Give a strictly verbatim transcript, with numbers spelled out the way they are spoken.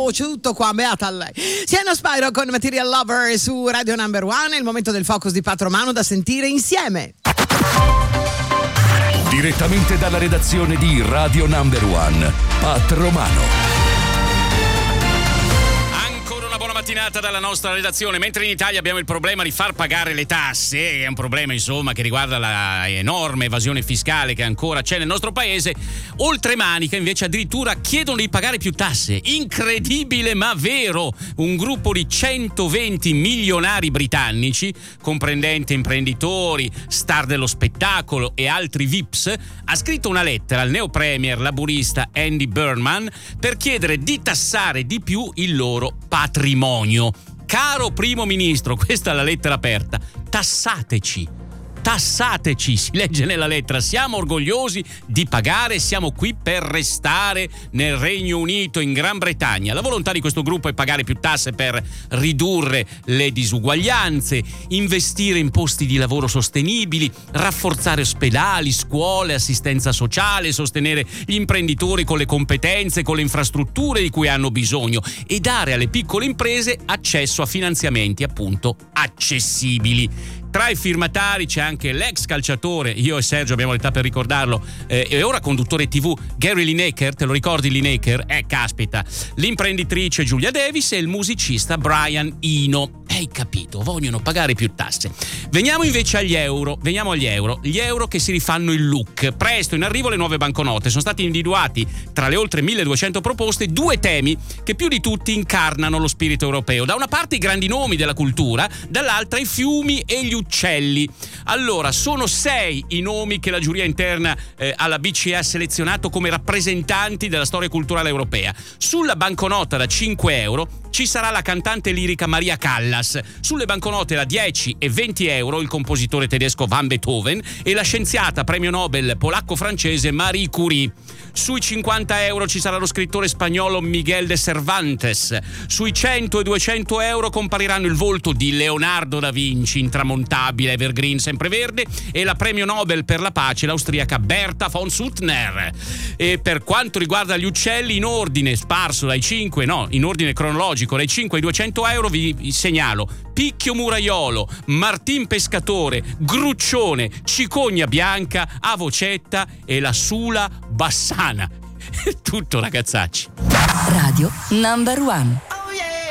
voce, tutto qua, beata a lei. Siena Spyro con Material Lover su Radio Number One, è il momento del focus di Patromano da sentire insieme. Direttamente dalla redazione di Radio Number One, Patromano. Buona mattinata dalla nostra redazione. Mentre in Italia abbiamo il problema di far pagare le tasse, è un problema insomma che riguarda la enorme evasione fiscale che ancora c'è nel nostro paese, Oltremanica invece addirittura chiedono di pagare più tasse. Incredibile ma vero! Un gruppo di centoventi milionari britannici, comprendente imprenditori, star dello spettacolo e altri V I P S, ha scritto una lettera al neo premier laburista Andy Burnham per chiedere di tassare di più il loro patrimonio. Caro primo ministro, questa è la lettera aperta, tassateci, tassateci, si legge nella lettera, siamo orgogliosi di pagare, siamo qui per restare nel Regno Unito, in Gran Bretagna. La volontà di questo gruppo è pagare più tasse per ridurre le disuguaglianze, investire in posti di lavoro sostenibili, rafforzare ospedali, scuole, assistenza sociale, sostenere gli imprenditori con le competenze, con le infrastrutture di cui hanno bisogno e dare alle piccole imprese accesso a finanziamenti appunto accessibili. Tra i firmatari c'è anche l'ex calciatore, io e Sergio abbiamo l'età per ricordarlo, eh, e ora conduttore tivù Gary Lineker, te lo ricordi Lineker? Eh, caspita, l'imprenditrice Julia Davis e il musicista Brian Eno. Hai capito, vogliono pagare più tasse. Veniamo invece agli euro, veniamo agli euro, gli euro che si rifanno il look. Presto in arrivo le nuove banconote, sono stati individuati tra le oltre milleduecento proposte due temi che più di tutti incarnano lo spirito europeo. Da una parte i grandi nomi della cultura, dall'altra i fiumi e gli uccelli. Allora, sono sei i nomi che la giuria interna eh, alla B C E ha selezionato come rappresentanti della storia culturale europea. Sulla banconota da cinque euro ci sarà la cantante lirica Maria Callas, sulle banconote da dieci e venti euro il compositore tedesco Van Beethoven e la scienziata premio Nobel polacco-francese Marie Curie. Sui cinquanta euro ci sarà lo scrittore spagnolo Miguel de Cervantes. Sui cento e duecento euro compariranno il volto di Leonardo da Vinci, intramontabile, evergreen, sempreverde, e la premio Nobel per la pace, l'austriaca Berta von Suttner. E per quanto riguarda gli uccelli, in ordine sparso dai cinque, no, in ordine cronologico, dai cinque ai duecento euro vi segnalo Picchio Muraiolo, Martin Pescatore, Gruccione, Cicogna Bianca, Avocetta e la Sula Bassana. È tutto, ragazzacci. Radio Number One.